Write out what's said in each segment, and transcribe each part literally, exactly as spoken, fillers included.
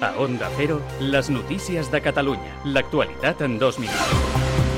A Onda Cero, les notícies de Catalunya. L'actualitat en dos minuts.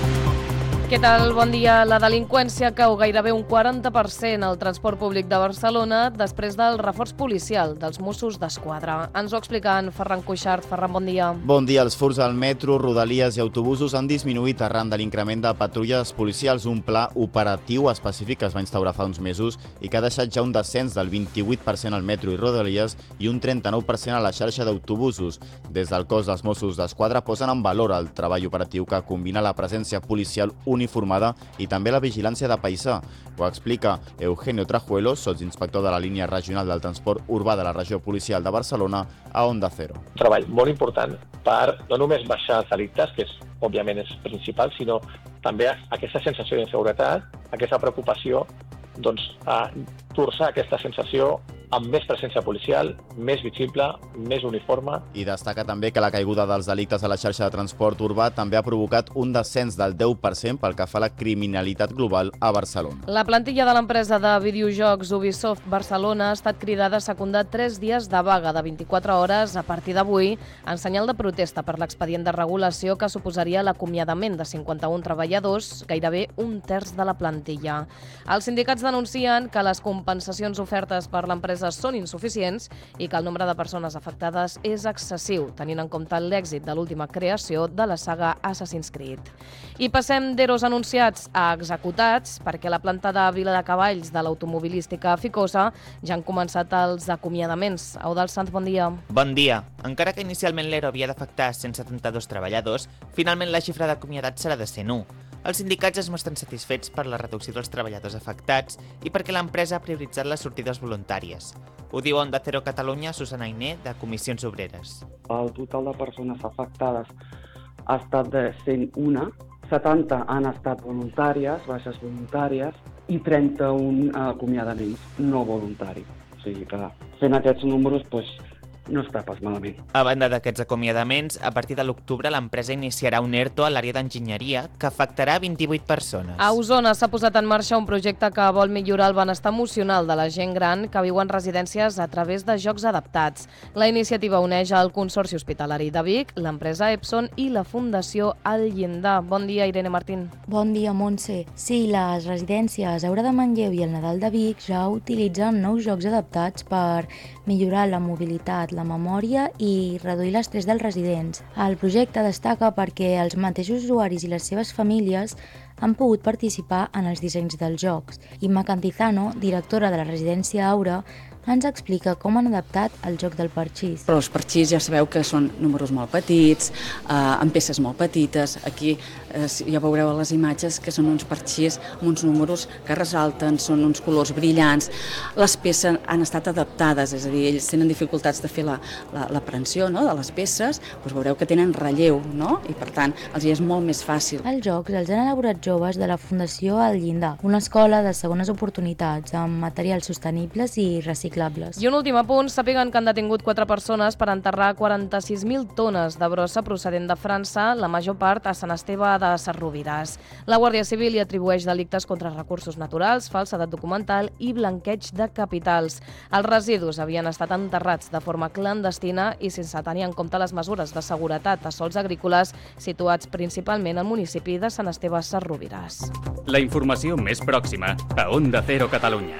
Què tal? Bon dia. La delinqüència cau gairebé un quaranta per cent al transport públic de Barcelona després del reforç policial dels Mossos d'Esquadra. Ens ho explica en Ferran Cuixart. Ferran, bon dia. Bon dia. Els furts al metro, rodalies i autobusos han disminuït arran de l'increment de patrulles policials, un pla operatiu específic que es va instaurar fa uns mesos i que ha deixat ja un descens del vint-i-vuit per cent al metro i rodalies i un trenta-nou per cent a la xarxa d'autobusos. Des del cos dels Mossos d'Esquadra posen en valor el treball operatiu que combina la presència policial uniformada i també la vigilància de paisà. Ho explica Eugenio Trajuelo, sotsinspector de la línia regional del transport urbà de la regió policial de Barcelona, a Onda Cero. Un treball molt important per no només baixar els delictes, que és, òbviament és principal, sinó també aquesta sensació d'inseguretat, aquesta preocupació, doncs, a torçar aquesta sensació amb més presència policial, més visible, més uniforme. I destaca també que la caiguda dels delictes a la xarxa de transport urbà també ha provocat un descens del deu per cent pel que fa a la criminalitat global a Barcelona. La plantilla de l'empresa de videojocs Ubisoft Barcelona ha estat cridada a secundar tres dies de vaga de vint-i-quatre hores a partir d'avui en senyal de protesta per l'expedient de regulació que suposaria l'acomiadament de cinquanta-un treballadors, gairebé un terç de la plantilla. Els sindicats denuncien que les compensacions ofertes per l'empresa són insuficients i que el nombre de persones afectades és excessiu, tenint en compte l'èxit de l'última creació de la saga Assassin's Creed. I passem d'eros anunciats a executats, perquè a la planta de Viladecavalls de l'automobilística Ficosa ja han començat els acomiadaments. Eudald Sanz, bon dia. Bon dia. Encara que inicialment l'ERO havia d'afectar cent setanta-dos treballadors, finalment la xifra d'acomiadats serà de cent u. Els sindicats es mostren satisfets per la reducció dels treballadors afectats i perquè l'empresa ha prioritzat les sortides voluntàries. Ho diu Onda Cero Catalunya Susana Ainé, de Comissions Obreres. El total de persones afectades ha estat de cent u, setanta han estat voluntàries, baixes voluntàries, i trenta-un acomiadaments no voluntaris. O sigui que fent aquests números, doncs, no està pas malament. A banda d'aquests acomiadaments, a partir de l'octubre l'empresa iniciarà un ERTO a l'àrea d'enginyeria que afectarà vint-i-vuit persones. A Osona s'ha posat en marxa un projecte que vol millorar el benestar emocional de la gent gran que viu en residències a través de jocs adaptats. La iniciativa uneix el Consorci Hospitalari de Vic, l'empresa Epson i la Fundació El Llindar. Bon dia, Irene Martín. Bon dia, Montse. Sí, les residències Aura de Manlleu i el Nadal de Vic ja utilitzen nous jocs adaptats per millorar la mobilitat, la memòria i reduir l'estrès dels residents. El projecte destaca perquè els mateixos usuaris i les seves famílies han pogut participar en els dissenys dels jocs. Imma Cantizano, directora de la residència Aura, ens explica com han adaptat el joc del parxís. Però els parxís ja sabeu que són números molt petits, eh, amb peces molt petites. Aquí eh, ja veureu a les imatges que són uns parxís amb uns números que ressalten, són uns colors brillants. Les peces han estat adaptades, és a dir, ells tenen dificultats de fer la, la, la prensió, no?, de les peces, doncs veureu que tenen relleu, no?, i per tant els és molt més fàcil. Els jocs els han elaborat joves de la Fundació El Llindar, una escola de segones oportunitats amb materials sostenibles i reciclats. I un últim apunt, sàpiguen que han detingut quatre persones per enterrar quaranta-sis mil tones de brossa procedent de França, la major part a Sant Esteve de Sesrovires. La Guàrdia Civil hi atribueix delictes contra recursos naturals, falsedat documental i blanqueig de capitals. Els residus havien estat enterrats de forma clandestina i sense tenir en compte les mesures de seguretat a sols agrícoles situats principalment al municipi de Sant Esteve Sesrovires. La informació més pròxima a Onda Cero Catalunya.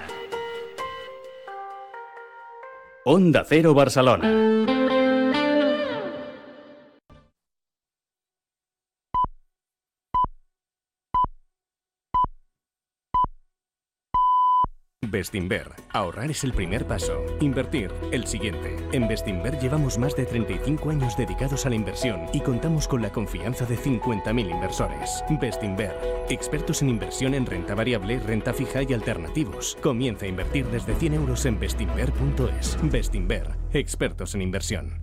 Onda Cero Barcelona. Bestinver. Ahorrar es el primer paso. Invertir, el siguiente. En Bestinver llevamos más de treinta y cinco años dedicados a la inversión y contamos con la confianza de cincuenta mil inversores. Bestinver. Expertos en inversión en renta variable, renta fija y alternativos. Comienza a invertir desde cien euros en bestinver punto es. Bestinver. Expertos en inversión.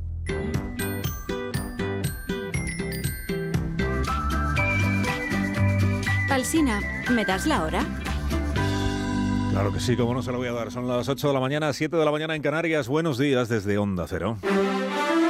Alsina, ¿me das la hora? Claro que sí, como no se lo voy a dar. Son las ocho de la mañana, siete de la mañana en Canarias. Buenos días desde Onda Cero.